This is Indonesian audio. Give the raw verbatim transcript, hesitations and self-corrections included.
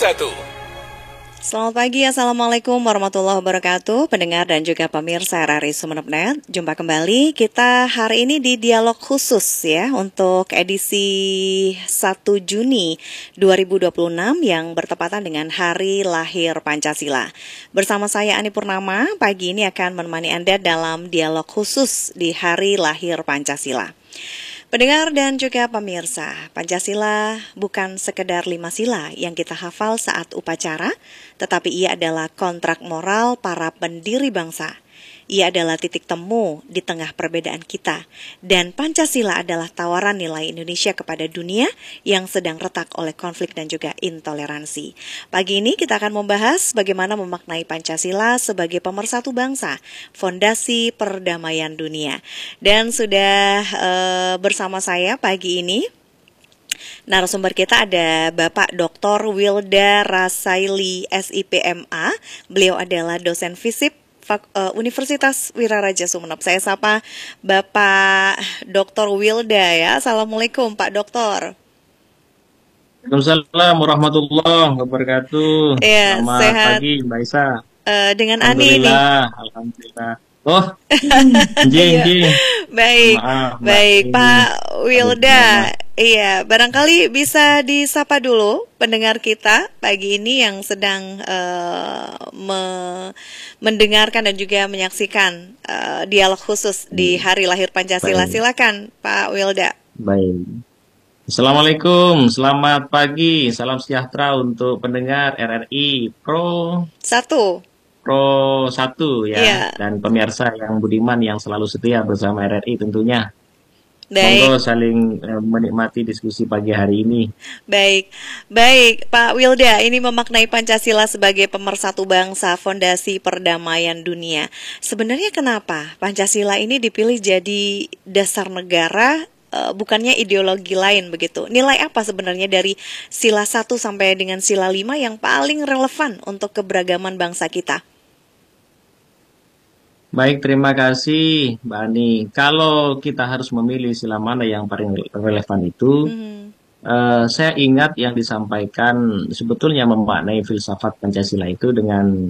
satu. Selamat pagi, Assalamualaikum warahmatullahi wabarakatuh. Pendengar dan juga pemirsa R R I Sumeneb titik net. Jumpa kembali kita hari ini di dialog khusus ya untuk edisi satu Juni dua ribu dua puluh enam yang bertepatan dengan Hari Lahir Pancasila. Bersama saya Ani Purnama, pagi ini akan menemani Anda dalam dialog khusus di Hari Lahir Pancasila. Pendengar dan juga pemirsa, Pancasila bukan sekedar lima sila yang kita hafal saat upacara, tetapi ia adalah kontrak moral para pendiri bangsa. Ia adalah titik temu di tengah perbedaan kita, dan Pancasila adalah tawaran nilai Indonesia kepada dunia yang sedang retak oleh konflik dan juga intoleransi. Pagi ini kita akan membahas bagaimana memaknai Pancasila sebagai pemersatu bangsa, fondasi perdamaian dunia. Dan sudah uh, bersama saya pagi ini narasumber kita ada Bapak Doktor Wilda Rasaili S I P M A. Beliau adalah dosen FISIP Universitas Wiraraja Sumeneb. Saya sapa Bapak Doktor Wilda ya. Assalamualaikum Pak Doktor. Waalaikumsalam warahmatullahi wabarakatuh. Ya, Selamat sehat. pagi Mbak Isa. Uh, dengan Ani ini. Alhamdulillah. Oh, jing, jing. Baik, maaf, baik maaf, Pak Wilda. maaf. Iya, barangkali bisa disapa dulu pendengar kita pagi ini yang sedang uh, me- mendengarkan dan juga menyaksikan uh, dialog khusus di Hari Lahir Pancasila. Baik. Silakan Pak Wilda. Baik. Assalamualaikum, selamat pagi, salam sejahtera untuk pendengar R R I Pro Satu. Pro satu ya, Iya. dan pemirsa yang budiman yang selalu setia bersama R R I tentunya. Baik. Monggo saling eh, menikmati diskusi pagi hari ini. Baik, baik Pak Wilda, ini memaknai Pancasila sebagai pemersatu bangsa, fondasi perdamaian dunia. Sebenarnya kenapa Pancasila ini dipilih jadi dasar negara, uh, bukannya ideologi lain begitu? Nilai apa sebenarnya dari sila satu sampai dengan sila lima yang paling relevan untuk keberagaman bangsa kita? Baik, terima kasih Mbak Ani. Kalau kita harus memilih sila mana yang paling relevan itu, Hmm. eh, saya ingat yang disampaikan sebetulnya memaknai filsafat Pancasila itu dengan